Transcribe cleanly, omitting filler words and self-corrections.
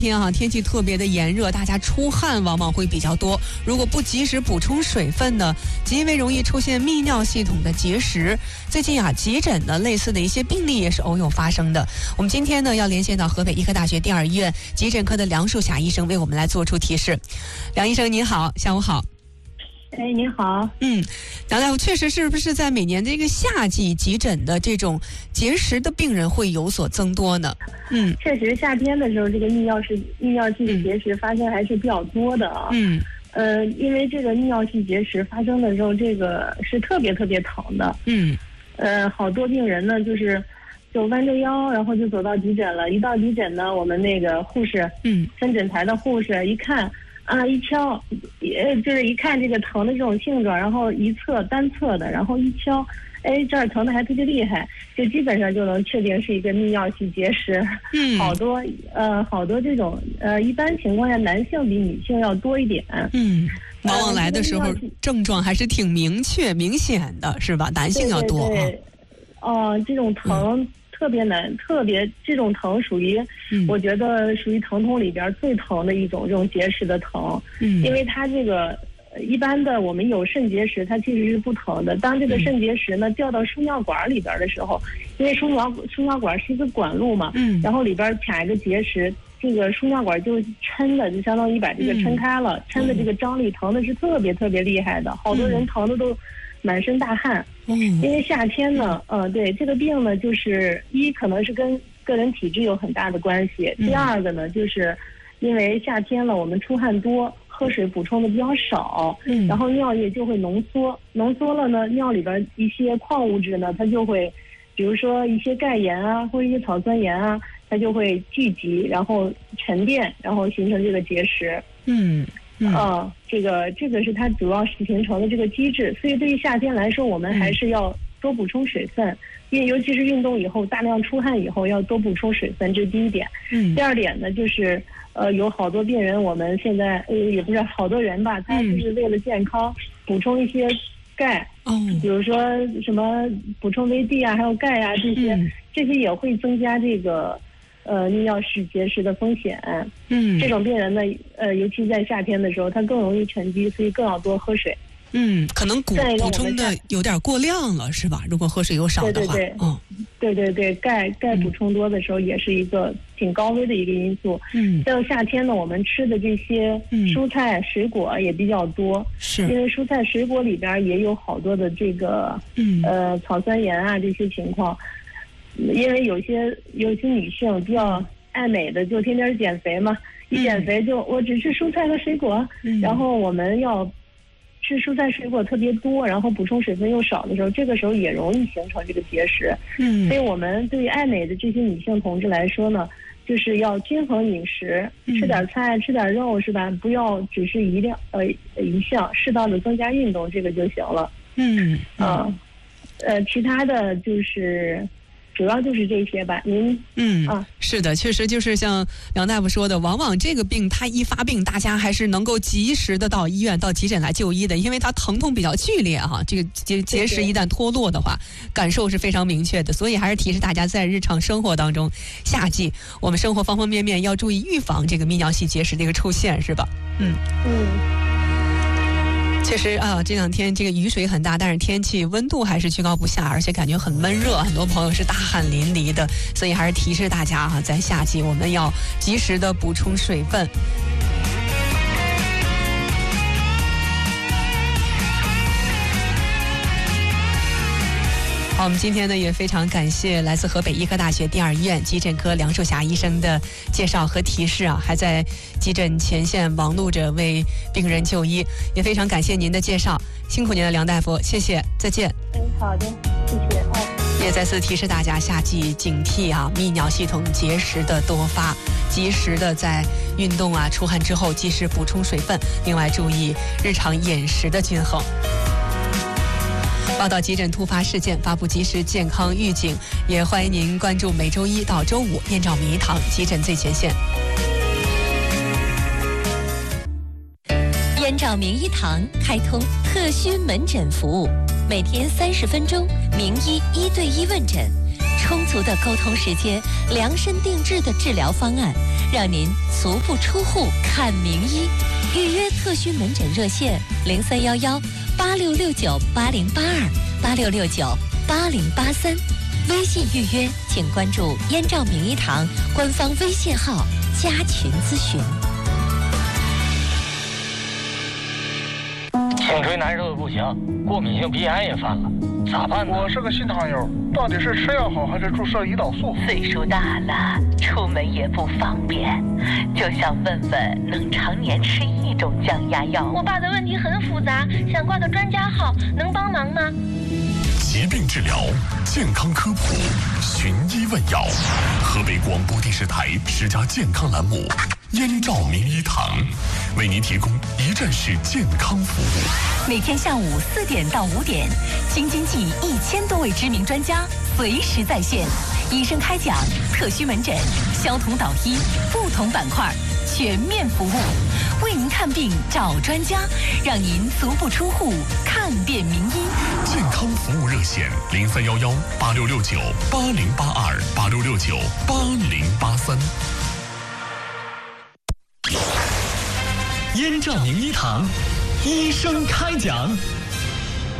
天气特别的炎热，大家出汗往往会比较多。如果不及时补充水分呢，极为容易出现泌尿系统的结石。最近急诊呢类似的一些病例也是偶有发生的。我们今天呢要连线到河北医科大学第二医院急诊科的梁树霞医生，为我们来做出提示。梁医生您好，下午好。 您好。 梁大夫，确实是不是在每年这个夏季急诊的这种结石的病人会有所增多呢？ 确实夏天的时候，这个泌尿系的结石发生还是比较多的啊。因为这个泌尿系结石发生的时候，这个是特别特别疼的。好多病人呢就弯着腰，然后就走到急诊了。一到急诊呢，我们那个护士，分诊台的护士一看。一敲，就是一看这个疼的这种性状，然后一侧单侧的，然后一敲，这儿疼的还特别厉害，就基本上就能确定是一个泌尿系结石。好多这种一般情况下男性比女性要多一点。 往往来的时候症状还是挺明显的，是吧？男性要多。 对，这种疼。特别难，这种疼属于，我觉得属于疼痛里边最疼的一种，这种结石的疼。因为它这个一般的我们有肾结石，它其实是不疼的。当这个肾结石呢掉到输尿管里边的时候，因为输尿管是一个管路嘛，然后里边卡一个结石，这个输尿管就抻的，就相当于把这个抻开了，抻的这个张力疼的是特别特别厉害的，好多人疼的都满身大汗。因为夏天呢，对这个病呢，就是可能是跟个人体质有很大的关系。第二个呢，就是因为夏天了，我们出汗多，喝水补充的比较少，然后尿液就会浓缩了呢，尿里边一些矿物质呢，它就会，比如说一些钙盐啊，或者一些草酸盐啊，它就会聚集，然后沉淀，然后形成这个结石。这个是它主要是形成的这个机制，所以对于夏天来说，我们还是要多补充水分，尤其是运动以后大量出汗以后要多补充水分，这是第一点。第二点呢，就是有好多病人，我们现在也不是好多人吧，他就是为了健康补充一些钙，比如说什么补充维 D 啊，还有钙啊这些也会增加这个泌尿系结石的风险。这种病人呢，尤其在夏天的时候，他更容易沉积，所以更要多喝水。 可能补充的有点过量了，是吧？如果喝水又少的话， 对，钙补充多的时候也是一个挺高危的一个因素。像夏天呢，我们吃的这些蔬菜水果也比较多，因为蔬菜水果里边也有好多的这个草酸盐啊这些情况。因为有些女性比较爱美的，就天天减肥嘛，一减肥就我只吃蔬菜和水果，然后我们要吃蔬菜水果特别多，然后补充水分又少的时候，这个时候也容易形成这个结石。所以我们对于爱美的这些女性同志来说呢，就是要均衡饮食，吃点菜，吃点肉，是吧？不要只是一项，适当的增加运动，这个就行了。其他的就是主要就是这些吧。 是的，确实就是像梁大夫说的，往往这个病它一发病，大家还是能够及时的到医院到急诊来就医的，因为它疼痛比较剧烈哈。这个结石一旦脱落的话，感受是非常明确的，所以还是提示大家在日常生活当中，夏季我们生活方方面面要注意预防这个泌尿系结石的一个出现，是吧？确实这两天这个雨水很大，但是天气温度还是居高不下，而且感觉很闷热，很多朋友是大汗淋漓的，所以还是提示大家在夏季我们要及时的补充水分。好，我们今天呢也非常感谢来自河北医科大学第二医院急诊科梁树霞医生的介绍和提示还在急诊前线忙碌着为病人就医，也非常感谢您的介绍，辛苦您了，梁大夫，谢谢，再见。 好的，谢谢。 也再次提示大家夏季警惕泌尿系统结石的多发，及时的在运动出汗之后及时补充水分，另外注意日常饮食的均衡。报道急诊突发事件，发布及时健康预警，也欢迎您关注每周一到周五燕赵名医堂急诊最前线。 燕赵名医堂开通特需门诊服务，每天30分钟名医1对1问诊， 充足的沟通时间，量身定制的治疗方案，让您足不出户看名医。预约特需门诊热线03118669808286698083。微信预约请关注燕赵名医堂官方微信号加群咨询。 颈椎难受的不行，过敏性鼻炎也犯了，咋办呢？ 我是个新糖友，到底是吃药好还是注射胰岛素？ 岁数大了，出门也不方便，就想问问能常年吃一种降压药。 我爸的问题很复杂，想挂个专家号，能帮忙吗？ 疾病治疗，健康科普，寻医问药。河北广播电视台10家健康栏目，燕赵名医堂为您提供一站式健康服务。 每天下午4点到5点，京津冀1000多位知名专家随时在线，医生开讲，特需门诊，消毒导医，不同板块全面服务，为您看病找专家，让您足不出户看遍名医。 健康服务热线03118669808286698083。 燕赵名医堂，医生开讲。